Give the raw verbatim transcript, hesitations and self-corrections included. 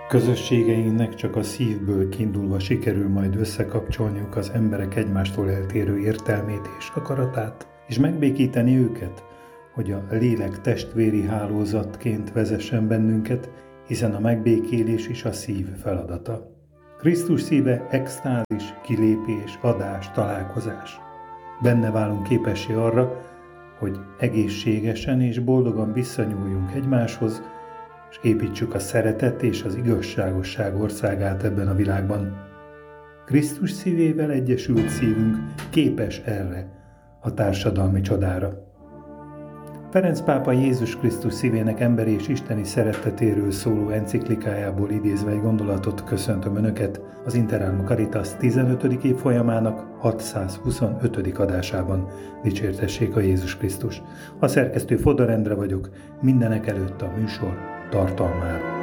Közösségeinknek csak a szívből kiindulva sikerül majd összekapcsolniuk az emberek egymástól eltérő értelmét és akaratát, és megbékíteni őket, hogy a lélek testvéri hálózatként vezessen bennünket, hiszen a megbékélés is a szív feladata. Krisztus szíve extázis, kilépés, adás, találkozás. Benne válunk képessé arra, hogy egészségesen és boldogan visszanyúljunk egymáshoz, és építsük a szeretet és az igazságosság országát ebben a világban. Krisztus szívével egyesült szívünk képes erre a társadalmi csodára. Ferenc pápa Jézus Krisztus szívének emberi és isteni szeretetéről szóló enciklikájából idézve egy gondolatot köszöntöm Önöket az Interalum Caritas tizenötödik évfolyamának hatszázhuszonötödik adásában. Dicsértessék a Jézus Krisztus! A szerkesztő Fodor Endre vagyok, mindenek előtt a műsor tartalmáról.